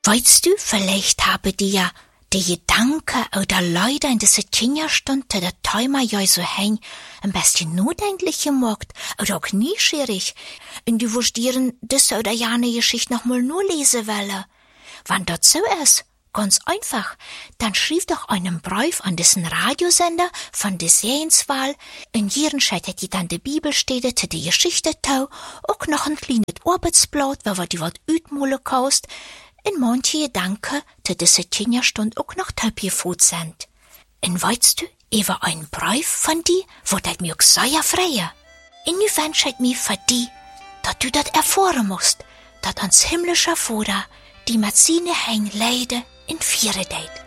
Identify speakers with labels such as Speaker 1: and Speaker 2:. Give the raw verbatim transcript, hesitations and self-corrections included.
Speaker 1: Weißt du, vielleicht habe die ja die Gedanken oder Leute in dieser Kinderstunde der Timer ja so hein ein bisschen nachdenklich gemacht oder auch neugierig. Und du wirst dir diese oder jene Geschichte noch mal nur lesen wollen. Wenn das so ist, ganz einfach, dann schrieb doch einen Brief an diesen Radiosender von der Sehenswahl. In jedem Schritt hätte dann die Bibelstelle zu der Geschichte tau, auch noch ein kleines Arbeitsblatt, wo wir die Wort Üdmole kaust, in manche Gedanken zu dieser Kinderstunde auch noch taubgefot sind. Und weißt du, über ein Brief von die, wo das mir auch sehr freue. Und nu wünsche ich mir für die, dass du das erfahren musst, dass ans himmlischer Vater die mit seine Hein leide in Viere deit.